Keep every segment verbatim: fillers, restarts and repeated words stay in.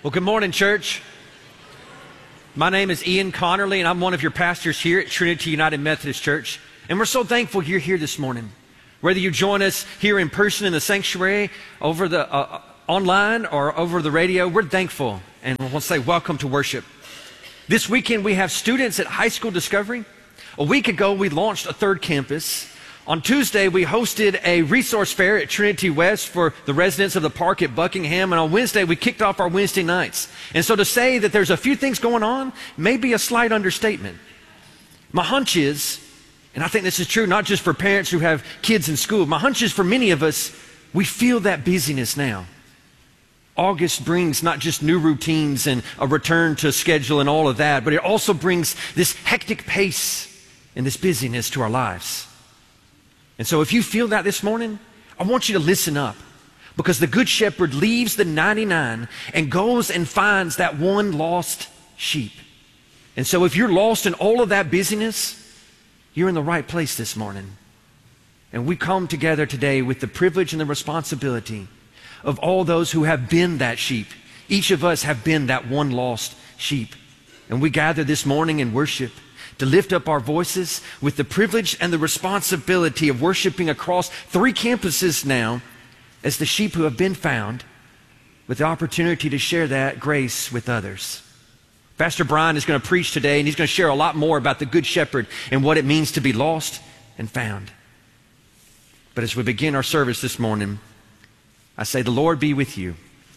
Well, good morning, church. My name is Ian Connerly, and I'm one of your pastors here at Trinity United Methodist Church. And we're so thankful you're here this morning. Whether you join us here in person in the sanctuary, over the uh, online, or over the radio, we're thankful. And we'll say welcome to worship. This weekend, we have students at High School Discovery. A week ago, we launched a third campus. On Tuesday, we hosted a resource fair at Trinity West for the residents of the park at Buckingham. And on Wednesday, we kicked off our Wednesday nights. And so to say that there's a few things going on may be a slight understatement. My hunch is, and I think this is true not just for parents who have kids in school, my hunch is for many of us, we feel that busyness now. August brings not just new routines and a return to schedule and all of that, but it also brings this hectic pace and this busyness to our lives. And so if you feel that this morning, I want you to listen up, because the Good Shepherd leaves the ninety-nine and goes and finds that one lost sheep. And so if you're lost in all of that busyness, you're in the right place this morning. And we come together today with the privilege and the responsibility of all those who have been that sheep. Each of us have been that one lost sheep. And we gather this morning in worship to lift up our voices with the privilege and the responsibility of worshiping across three campuses now as the sheep who have been found, with the opportunity to share that grace with others. Pastor Brian is going to preach today, and he's going to share a lot more about the Good Shepherd and what it means to be lost and found. But as we begin our service this morning, I say, the Lord be with you.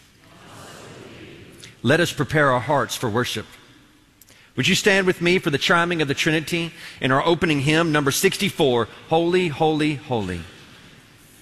Let us prepare our hearts for worship. Would you stand with me for the chiming of the Trinity in our opening hymn, number sixty-four, Holy, Holy, Holy.